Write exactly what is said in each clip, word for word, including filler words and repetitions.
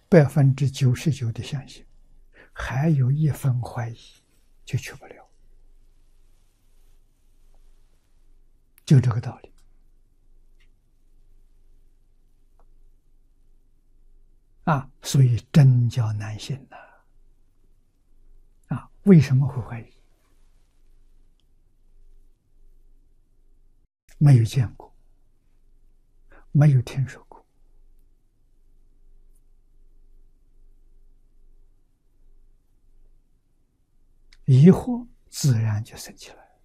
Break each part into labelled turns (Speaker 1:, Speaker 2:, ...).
Speaker 1: 百分之九十九的相信，还有一分怀疑，就去不了。就这个道理。啊，所以真叫难信呐！啊，为什么会怀疑？没有见过，没有听说过。疑惑自然就生起来了。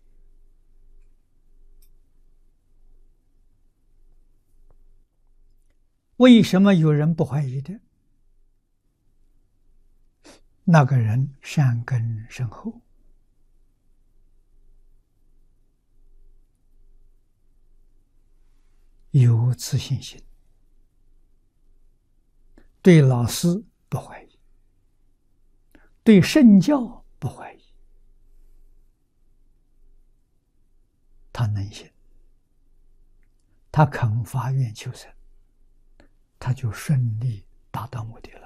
Speaker 1: 为什么有人不怀疑的？那个人善根深厚，有自信心，对老师不怀疑，对圣教不怀疑，他能信，他肯发愿求生，他就顺利达到目的了。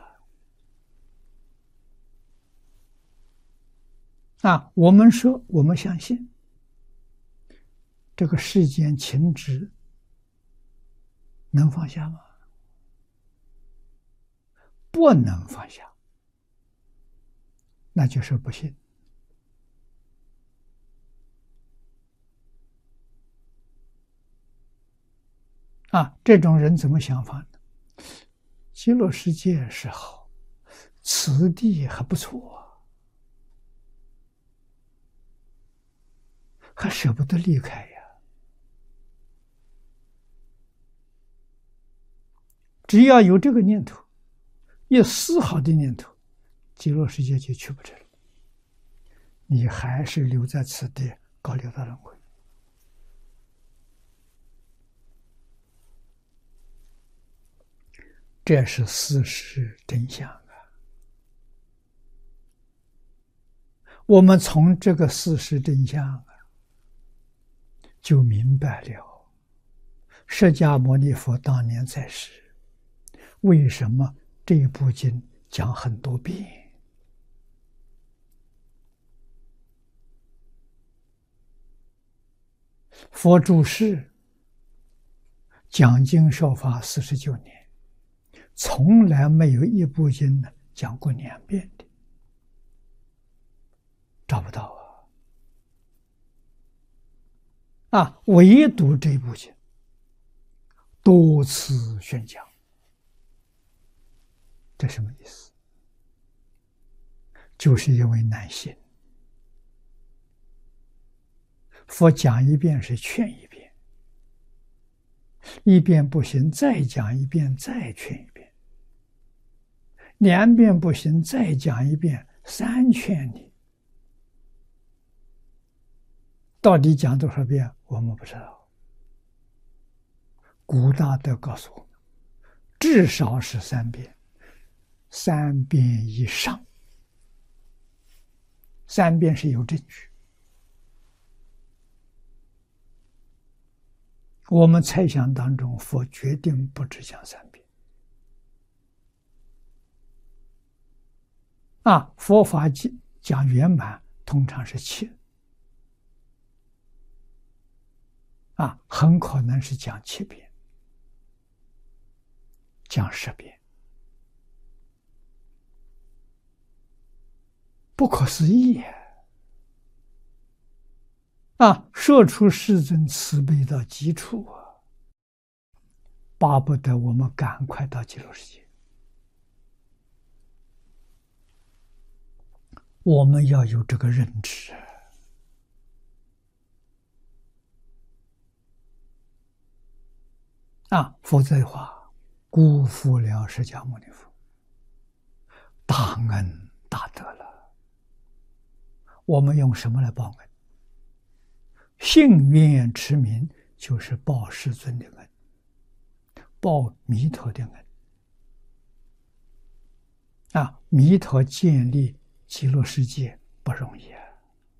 Speaker 1: 啊，我们说我们相信这个世间情执能放下吗？不能放下，那就是不信。啊，这种人怎么想法呢？极乐世界是好，此地还不错啊，还舍不得离开呀。只要有这个念头，一丝毫的念头，极乐世界就去不成了，你还是留在此地搞六道轮回。这是事实真相啊！我们从这个事实真相啊，就明白了释迦牟尼佛当年在世，为什么这部经讲很多遍。佛住世讲经说法四十九年，从来没有一部经呢讲过两遍的，找不到啊！啊，唯独这部经多次宣讲，这什么意思？就是因为难信。佛讲一遍是劝一遍，一遍不行再讲一遍，再劝一遍，两遍不行再讲一遍，三劝你。到底讲多少遍我们不知道，古大德告诉我们，至少是三遍，三遍以上，三遍是有证据。我们猜想当中，佛决定不止讲三遍。啊，佛法讲圆满，通常是七。啊，很可能是讲七遍，讲十遍，不可思议啊！啊，说出世尊慈悲到极处啊，巴不得我们赶快到极乐世界。我们要有这个认知啊，否则的话，辜负了释迦牟尼佛大恩大德了。我们用什么来报恩？信愿持名就是报世尊的恩，报弥陀的恩。啊，弥陀建立极乐世界不容易啊，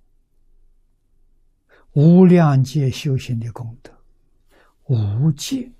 Speaker 1: 无量劫修行的功德，无界